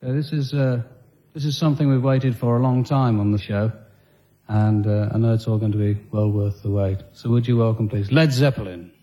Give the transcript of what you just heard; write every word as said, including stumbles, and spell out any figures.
Uh, this is uh, this is something we've waited for a long time on the show, and uh, I know it's all going to be well worth the wait. So would you welcome, please, Led Zeppelin.